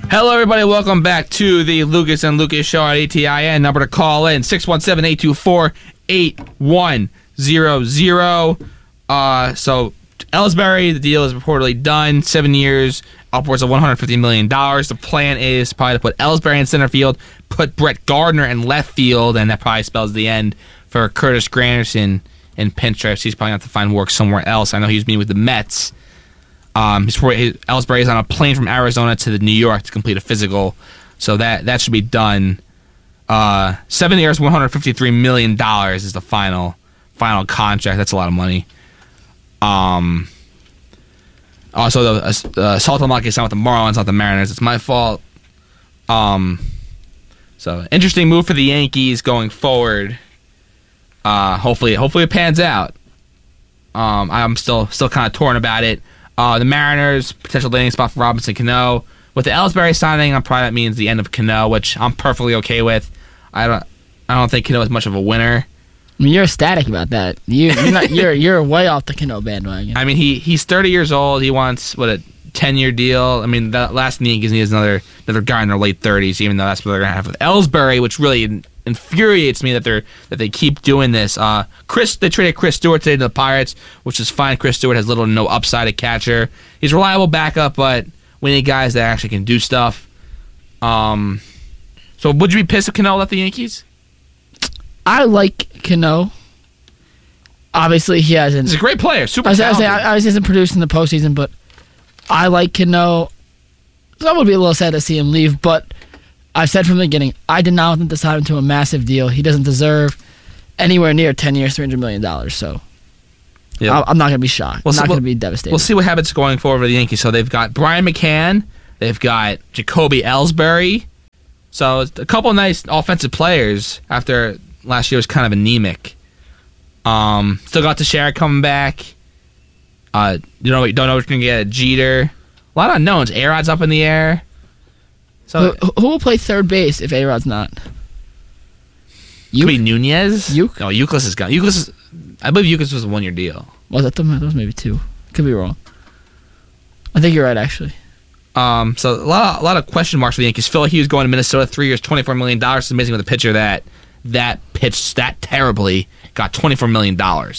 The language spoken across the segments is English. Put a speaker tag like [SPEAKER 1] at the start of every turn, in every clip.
[SPEAKER 1] Hello, everybody. Welcome back to the Lucas and Lucas Show on ATIN. Number to call in, 617-824-8100. So, Ellsbury, the deal is reportedly done. 7 years, upwards of $150 million. The plan is probably to put Ellsbury in center field, put Brett Gardner in left field, and that probably spells the end for Curtis Granderson in pinstripes. He's probably going to have to find work somewhere else. I know he was meeting with the Mets. Ellsbury is on a plane from Arizona to New York to complete a physical, so that should be done. 7 years, $153 million is the final contract. That's a lot of money. Also, the Saltalamacchia signed with the Marlins, not the Mariners. It's my fault. So interesting move for the Yankees going forward. Hopefully it pans out. I'm still kind of torn about it. The Mariners, potential landing spot for Robinson Cano. With the Ellsbury signing, probably that means the end of Cano, which I'm perfectly okay with. I don't think Cano is much of a winner.
[SPEAKER 2] I mean, you're ecstatic about that. You're way off the Cano bandwagon.
[SPEAKER 1] I mean, he's 30 years old. He wants a 10-year deal. I mean, the last thing the Yankees need is another guy in their late 30s. Even though that's what they're gonna have with Ellsbury, which really infuriates me that they keep doing this. They traded Chris Stewart today to the Pirates, which is fine. Chris Stewart has little to no upside at catcher. He's a reliable backup, but we need guys that actually can do stuff. So would you be pissed if Cano left the Yankees?
[SPEAKER 2] I like Cano. Obviously, he hasn't.
[SPEAKER 1] He's a great player, super talented.
[SPEAKER 2] Obviously, hasn't produced in the postseason, but I like Cano. So I would be a little sad to see him leave, but I've said from the beginning, I did not want them to sign him to a massive deal. He doesn't deserve anywhere near 10 years, $300 million. So yeah. I'm not going to be shocked. I'm not going to be devastated.
[SPEAKER 1] We'll see what happens going forward with the Yankees. So they've got Brian McCann. They've got Jacoby Ellsbury. So a couple nice offensive players after last year was kind of anemic. Still got Teixeira coming back. Don't know what you're going to get at Jeter. A lot of unknowns. A-Rod's up in the air. So
[SPEAKER 2] who will play third base if A-Rod's not?
[SPEAKER 1] Could be Nunez.
[SPEAKER 2] Uke?
[SPEAKER 1] No, Euclid is gone. I believe Euclid was a 1-year deal.
[SPEAKER 2] Was that that was maybe 2. Could be wrong. I think you're right, actually.
[SPEAKER 1] So a lot of question marks for the Yankees. Phil Hughes going to Minnesota, 3 years, $24 million. It's amazing with a pitcher that pitched that terribly, got $24 million.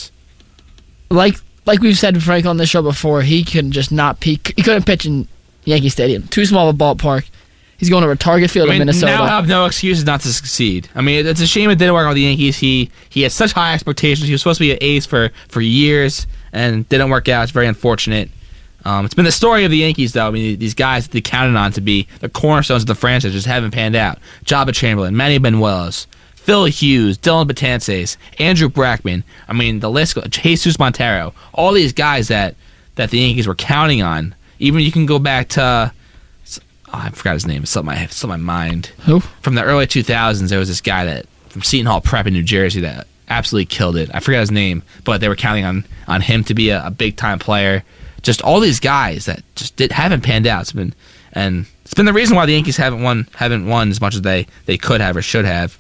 [SPEAKER 2] Like we've said, Frank, on this show before, he can just not peak. He couldn't pitch in Yankee Stadium. Too small of a ballpark. He's going to a Target Field in Minnesota.
[SPEAKER 1] Now have no excuses not to succeed. I mean, it's a shame it didn't work out with the Yankees. He had such high expectations. He was supposed to be an ace for years, and didn't work out. It's very unfortunate. It's been the story of the Yankees, though. I mean, these guys that they counted on to be the cornerstones of the franchise just haven't panned out. Jabba Chamberlain, Manny Benuelos, Phil Hughes, Dylan Betances, Andrew Brackman. I mean, the list goes. Jesus Montero. All these guys that the Yankees were counting on. Even you can go back to, I forgot his name. It's still my mind.
[SPEAKER 2] Who?
[SPEAKER 1] From the early 2000s, there was this guy from Seton Hall Prep in New Jersey that absolutely killed it. I forgot his name, but they were counting on him to be a big time player. Just all these guys that just haven't panned out. It's been the reason why the Yankees haven't won as much as they could have or should have.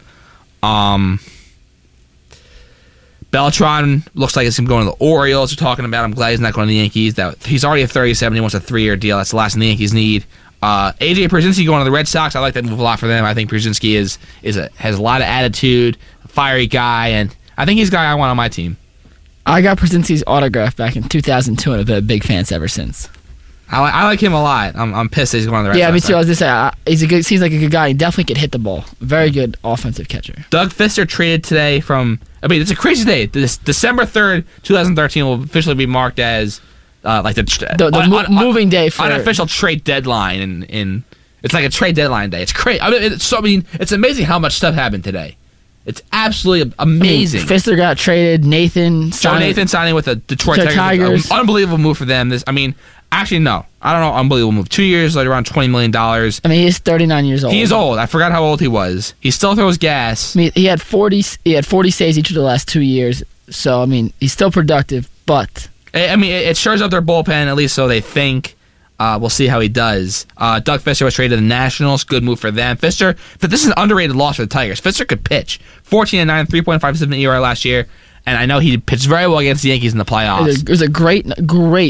[SPEAKER 1] Beltran looks like it's him going to the Orioles. They're talking about. I'm glad he's not going to the Yankees. That he's already at 37. He wants a 3-year deal. That's the last thing the Yankees need. AJ Pierzynski going to the Red Sox. I like that move a lot for them. I think Pierzynski has a lot of attitude, a fiery guy, and I think he's the guy I want on my team.
[SPEAKER 2] I got Pierzynski's autograph back in 2002, and I've been a big fan ever since.
[SPEAKER 1] I like him a lot. I'm pissed that he's going to the Red Sox.
[SPEAKER 2] Yeah, me too. I was just saying, seems like a good guy. He definitely could hit the ball. Very good offensive catcher.
[SPEAKER 1] Doug Fister traded today it's a crazy day. This December 3rd, 2013 will officially be marked as the
[SPEAKER 2] moving day for
[SPEAKER 1] unofficial trade deadline. In it's like a trade deadline day. It's crazy. It's amazing how much stuff happened today. It's absolutely amazing.
[SPEAKER 2] Fister got traded. Nathan
[SPEAKER 1] signing with the Detroit Tigers. Unbelievable move for them. Actually, no. I don't know. Unbelievable move. 2 years later, around $20 million.
[SPEAKER 2] I mean, he's 39 years old.
[SPEAKER 1] He's old. I forgot how old he was. He still throws gas.
[SPEAKER 2] I mean, he had 40 saves each of the last 2 years. So, I mean, he's still productive, but
[SPEAKER 1] I mean, it shores up their bullpen, at least so they think. We'll see how he does. Doug Fister was traded to the Nationals. Good move for them. Fister, but this is an underrated loss for the Tigers. Fister could pitch. 14-9, 3.57 ERA last year, and I know he pitched very well against the Yankees in the playoffs.
[SPEAKER 2] It was a great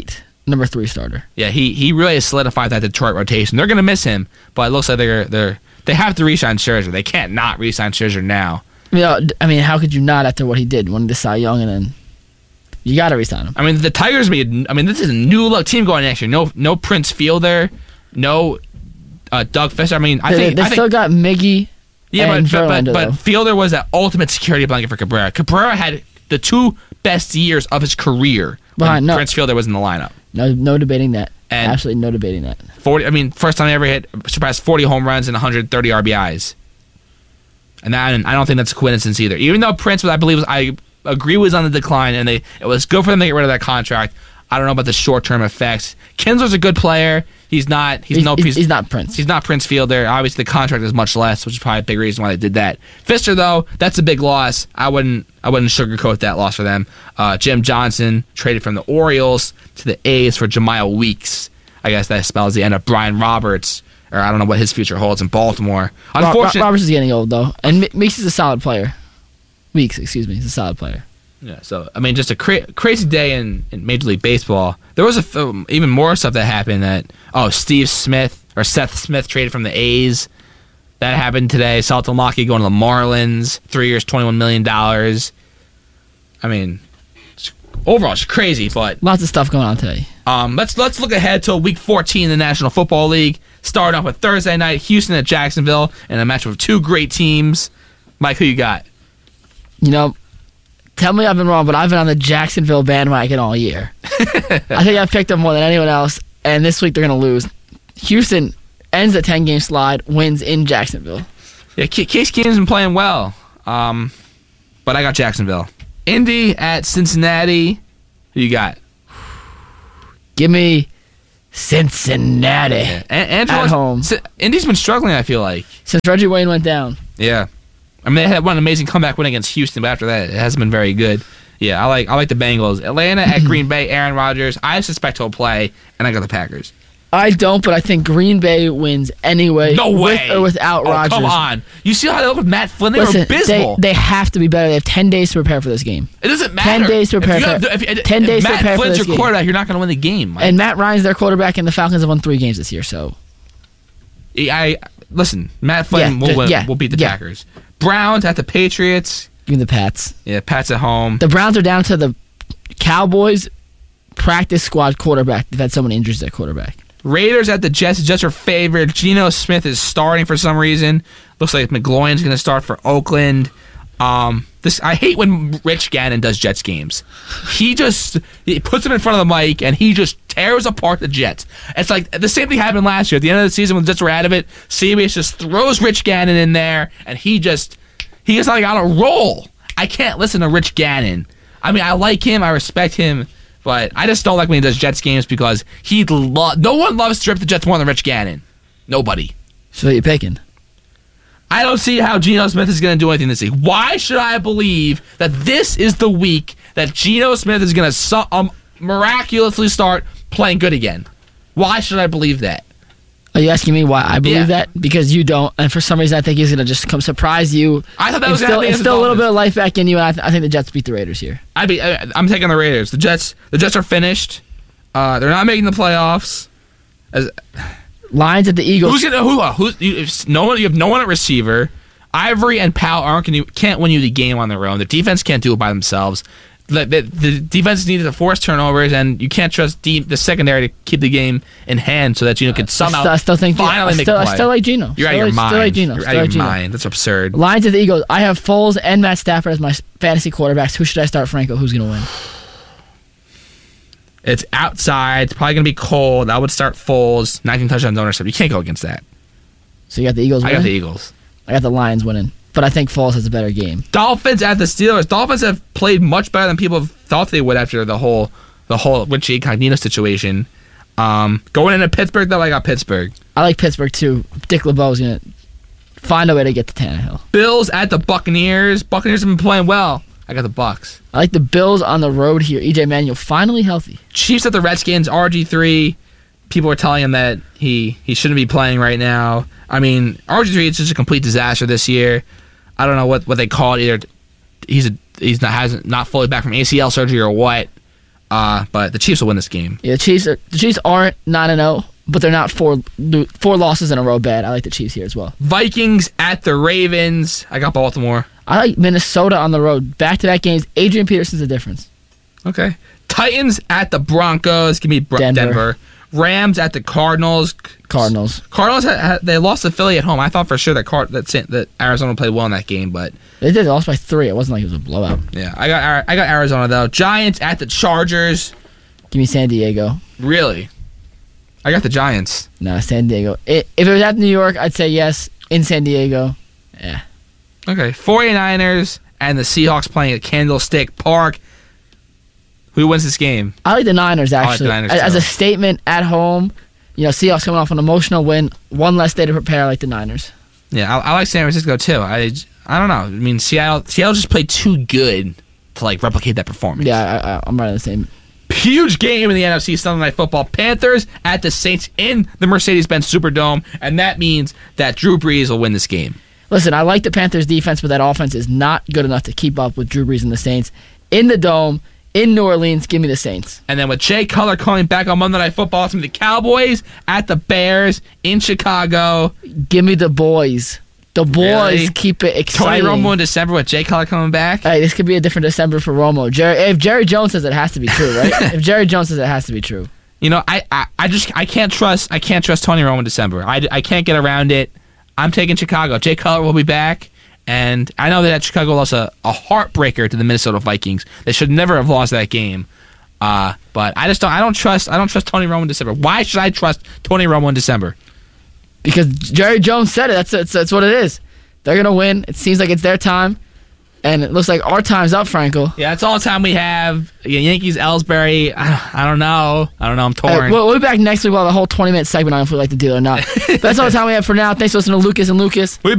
[SPEAKER 2] number 3 starter.
[SPEAKER 1] Yeah, he really has solidified that Detroit rotation. They're going to miss him, but it looks like they have to re-sign Scherzer. They can't not re-sign Scherzer now.
[SPEAKER 2] I mean, how could you not after what he did, winning the Cy Young, and then you got to re-sign him.
[SPEAKER 1] I mean, the Tigers this is a new look team going next year. No Prince Fielder, no Doug Fisher. I mean, I think
[SPEAKER 2] still got Miggy.
[SPEAKER 1] Yeah,
[SPEAKER 2] and
[SPEAKER 1] but Fielder was that ultimate security blanket for Cabrera. Cabrera had the 2 best years of his career when Prince Fielder was in the lineup.
[SPEAKER 2] No debating that.
[SPEAKER 1] And
[SPEAKER 2] absolutely no debating that.
[SPEAKER 1] 40. I mean, first time he ever surpassed 40 home runs and 130 RBIs. And I don't think that's a coincidence either. Even though Prince, I agree, was on the decline, and it was good for them to get rid of that contract. I don't know about the short-term effects. Kinsler's a good player. He's not Prince. He's not Prince Fielder. Obviously, the contract is much less, which is probably a big reason why they did that. Fister, though, that's a big loss. I wouldn't sugarcoat that loss for them. Jim Johnson traded from the Orioles to the A's for Jemiah Weeks. I guess that spells the end of Brian Roberts, or I don't know what his future holds in Baltimore. Unfortunately,
[SPEAKER 2] Roberts is getting old, though, and Weeks is a solid player. Weeks, excuse me, he's a solid player.
[SPEAKER 1] Yeah, so I mean, just a crazy day in Major League Baseball. There was even more stuff that happened. Seth Smith traded from the A's. That happened today. Saltamaki going to the Marlins, 3 years, $21 million. I mean, overall, it's crazy, but
[SPEAKER 2] lots of stuff going on today.
[SPEAKER 1] Let's look ahead to Week 14 in the National Football League. Starting off with Thursday night, Houston at Jacksonville, and a match with 2 great teams. Mike, who you got?
[SPEAKER 2] Tell me I've been wrong, but I've been on the Jacksonville bandwagon all year. I think I've picked them more than anyone else, and this week they're going to lose. Houston ends a 10-game slide, wins in Jacksonville.
[SPEAKER 1] Yeah, Case Keenum's been playing well, but I got Jacksonville. Indy at Cincinnati. Who you got?
[SPEAKER 2] Give me Cincinnati at home.
[SPEAKER 1] Indy's been struggling, I feel like.
[SPEAKER 2] Since Reggie Wayne went down.
[SPEAKER 1] Yeah. I mean, they had one amazing comeback win against Houston, but after that, it hasn't been very good. Yeah, I like the Bengals. Atlanta at Green Bay, Aaron Rodgers. I suspect he'll play, and I got the Packers.
[SPEAKER 2] I don't, but I think Green Bay wins anyway.
[SPEAKER 1] No way.
[SPEAKER 2] With or without Rodgers.
[SPEAKER 1] Come on. You see how they look with Matt Flynn? They were abysmal.
[SPEAKER 2] They have to be better. They have 10 days to prepare for this game.
[SPEAKER 1] It doesn't matter.
[SPEAKER 2] 10 days to prepare for 10 days to prepare for this game.
[SPEAKER 1] Matt Flynn's your quarterback, you're not going to win the game, Mike.
[SPEAKER 2] And Matt Ryan's their quarterback, and the Falcons have won 3 games this year, so.
[SPEAKER 1] Listen, Matt Flynn will beat the Packers. Browns at the Patriots.
[SPEAKER 2] Give me the Pats.
[SPEAKER 1] Yeah, Pats at home.
[SPEAKER 2] The Browns are down to the Cowboys practice squad quarterback. They've had so many injuries at quarterback.
[SPEAKER 1] Raiders at the Jets. The Jets are favored. Geno Smith is starting for some reason. Looks like McGloin's going to start for Oakland. I hate when Rich Gannon does Jets games. He puts them in front of the mic and he just tears apart the Jets. It's like the same thing happened last year. At the end of the season when the Jets were out of it, CBS just throws Rich Gannon in there and he gets like on a roll. I can't listen to Rich Gannon. I mean, I like him, I respect him, but I just don't like when he does Jets games because no one loves to rip the Jets more than Rich Gannon. Nobody.
[SPEAKER 2] So what are you picking?
[SPEAKER 1] I don't see how Geno Smith is going to do anything this week. Why should I believe that this is the week that Geno Smith is going to miraculously start playing good again? Why should I believe that?
[SPEAKER 2] Are you asking me why I believe that? Because you don't, and for some reason I think he's going to just come surprise you.
[SPEAKER 1] I thought that was going to be
[SPEAKER 2] still a little bit of life back in you, and I think the Jets beat the Raiders here.
[SPEAKER 1] I'm taking the Raiders. The Jets are finished. They're not making the playoffs.
[SPEAKER 2] Lions at the Eagles.
[SPEAKER 1] You have no one at receiver. Ivory and Powell can't win you the game on their own. The defense can't do it by themselves. The defense needs to force turnovers, and you can't trust the secondary to keep the game in hand so that Geno can somehow
[SPEAKER 2] I still make a play. I still like Geno.
[SPEAKER 1] You're out of your mind. You're out of your mind. That's absurd.
[SPEAKER 2] Lions at the Eagles. I have Foles and Matt Stafford as my fantasy quarterbacks. Who should I start, Franco? Who's going to win?
[SPEAKER 1] It's outside. It's probably going to be cold. I would start Foles. 19 touchdowns ownership. You can't go against that.
[SPEAKER 2] So you got the Eagles winning?
[SPEAKER 1] I got the Eagles.
[SPEAKER 2] I got the Lions winning. But I think Foles has a better game.
[SPEAKER 1] Dolphins at the Steelers. Dolphins have played much better than people thought they would after the whole Richie Incognito situation. Going into Pittsburgh, though, I got Pittsburgh.
[SPEAKER 2] I like Pittsburgh, too. Dick LeBeau's going to find a way to get to Tannehill.
[SPEAKER 1] Bills at the Buccaneers. Buccaneers have been playing well. I got the Bucs.
[SPEAKER 2] I like the Bills on the road here. EJ Manuel finally healthy.
[SPEAKER 1] Chiefs at the Redskins. RG3. People are telling him that he shouldn't be playing right now. I mean, RG3 is just a complete disaster this year. I don't know what they call it. Either he's not fully back from ACL surgery or what. But the Chiefs will win this game.
[SPEAKER 2] Yeah, the Chiefs aren't 9-0, but they're not four losses in a row bad. I like the Chiefs here as well.
[SPEAKER 1] Vikings at the Ravens. I got Baltimore.
[SPEAKER 2] I like Minnesota on the road. Back-to-back games. Adrian Peterson's the difference.
[SPEAKER 1] Okay. Titans at the Broncos. Give me Denver. Rams at the Cardinals.
[SPEAKER 2] Cardinals,
[SPEAKER 1] they lost to Philly at home. I thought for sure that Arizona played well in that game, but
[SPEAKER 2] they did. They lost by 3. It wasn't like it was a blowout.
[SPEAKER 1] Yeah, I got Arizona though. Giants at the Chargers.
[SPEAKER 2] Give me San Diego.
[SPEAKER 1] Really? I got the Giants.
[SPEAKER 2] No, San Diego. If it was at New York, I'd say yes. In San Diego, yeah.
[SPEAKER 1] Okay, 49ers and the Seahawks playing at Candlestick Park. Who wins this game?
[SPEAKER 2] I like the Niners, actually.
[SPEAKER 1] I like the Niners,
[SPEAKER 2] as a statement at home, Seahawks coming off an emotional win. One less day to prepare. I like the Niners.
[SPEAKER 1] Yeah, I like San Francisco, too. I don't know. I mean, Seattle just played too good to, replicate that performance.
[SPEAKER 2] Yeah, I'm right on the same.
[SPEAKER 1] Huge game in the NFC Sunday Night Football. Panthers at the Saints in the Mercedes-Benz Superdome, and that means that Drew Brees will win this game.
[SPEAKER 2] Listen, I like the Panthers' defense, but that offense is not good enough to keep up with Drew Brees and the Saints. In the Dome, in New Orleans, give me the Saints.
[SPEAKER 1] And then with Jay Cutler calling back on Monday Night Football, it's going to be the Cowboys at the Bears in Chicago.
[SPEAKER 2] Give me the boys. The boys
[SPEAKER 1] really?
[SPEAKER 2] Keep it exciting.
[SPEAKER 1] Tony Romo in December with Jay Cutler coming back.
[SPEAKER 2] Hey, this could be a different December for Romo. If Jerry Jones says it has to be true, right? If Jerry Jones says it has to be true.
[SPEAKER 1] I can't trust Tony Romo in December. I can't get around it. I'm taking Chicago. Jay Cutler will be back. And I know that Chicago lost a heartbreaker to the Minnesota Vikings. They should never have lost that game. But I don't trust Tony Romo in December. Why should I trust Tony Romo in December?
[SPEAKER 2] Because Jerry Jones said it. That's what it is. They're gonna win. It seems like it's their time, and it looks like our time's up, Franco.
[SPEAKER 1] Yeah, that's all the time we have. Yankees, Ellsbury. I don't know. I'm torn.
[SPEAKER 2] We'll be back next week. We'll have a whole 20-minute segment on if we like the deal or not. But that's all the time we have for now. Thanks for listening to Lucas and Lucas.